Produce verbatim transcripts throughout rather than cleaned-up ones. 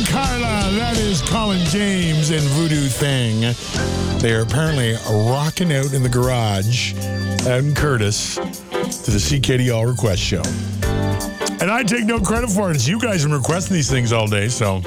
Carla. That is Colin James and Voodoo Thing. They are apparently rocking out in the garage out in Curtis to the C K D L request show. And I take no credit for it. It's you guys have been requesting these things all day, so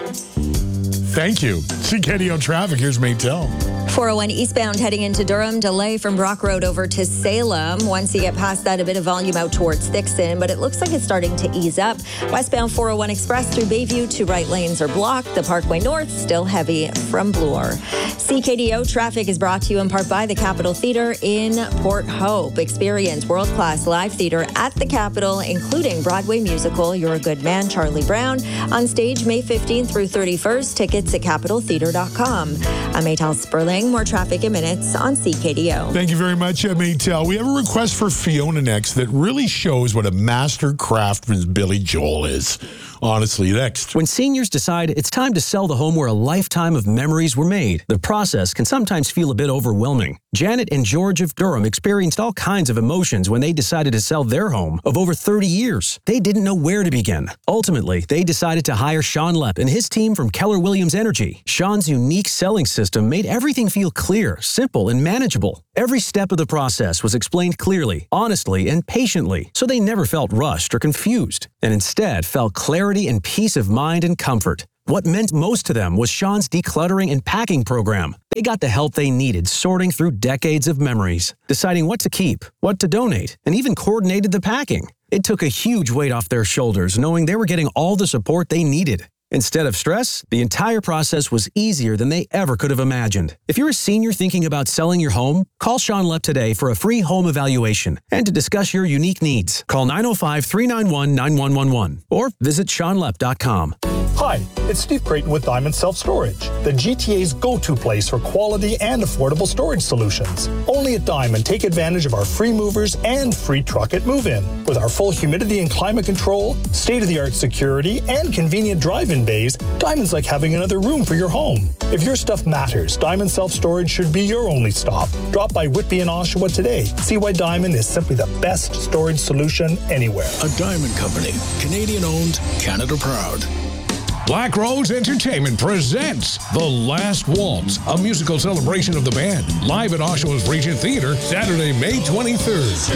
thank you. C K D L traffic, here's Maytel. four oh one eastbound heading into Durham. Delay from Brock Road over to Salem. Once you get past that, a bit of volume out towards Thixton, but it looks like it's starting to ease up. Westbound four oh one Express through Bayview, two right lanes are blocked. The Parkway North still heavy from Bloor. C K D O traffic is brought to you in part by the Capitol Theatre in Port Hope. Experience world-class live theatre at the Capitol, including Broadway musical You're a Good Man, Charlie Brown, on stage May fifteenth through thirty-first. Tickets at capitol theatre dot com. I'm Maytel Sperling. More traffic in minutes on C K D O. Thank you very much, uh, Maytel. We have a request for Fiona next that really shows what a master craftsman Billy Joel is. Honestly, next. When seniors decide it's time to sell the home where a lifetime of memories were made, the process can sometimes feel a bit overwhelming. Janet and George of Durham experienced all kinds of emotions when they decided to sell their home of over thirty years. They didn't know where to begin. Ultimately, they decided to hire Sean Lepp and his team from Keller Williams Energy. Sean's unique selling system made everything feel clear, simple, and manageable. Every step of the process was explained clearly, honestly, and patiently, so they never felt rushed or confused, and instead felt clarity and peace of mind and comfort. What meant most to them was Sean's decluttering and packing program. They got the help they needed sorting through decades of memories, deciding what to keep, what to donate, and even coordinated the packing. It took a huge weight off their shoulders knowing they were getting all the support they needed. Instead of stress, the entire process was easier than they ever could have imagined. If you're a senior thinking about selling your home, call Sean Lepp today for a free home evaluation and to discuss your unique needs. Call nine oh five, three nine one, nine one one one or visit sean lepp dot com. Hi, it's Steve Creighton with Diamond Self-Storage, the G T A's go-to place for quality and affordable storage solutions. Only at Diamond, take advantage of our free movers and free truck at move-in. With our full humidity and climate control, state-of-the-art security, and convenient drive-in bays, Diamond's like having another room for your home. If your stuff matters, Diamond Self-Storage should be your only stop. Drop by Whitby and Oshawa today. See why Diamond is simply the best storage solution anywhere. A Diamond Company, Canadian-owned, Canada proud. Black Rose Entertainment presents The Last Waltz, a musical celebration of the band, live at Oshawa's Regent Theatre, Saturday, May twenty-third.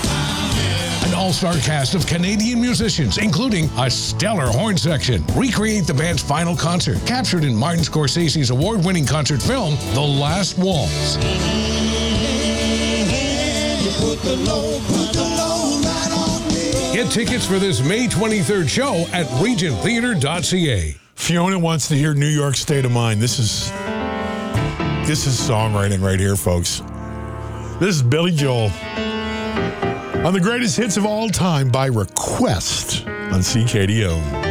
An all-star cast of Canadian musicians, including a stellar horn section, recreate the band's final concert, captured in Martin Scorsese's award-winning concert film, The Last Waltz. Get tickets for this May twenty-third show at regent theatre dot c a. Fiona wants to hear New York State of Mind. This is this is songwriting right here, folks. This is Billy Joel on the greatest hits of all time by request on C K D O.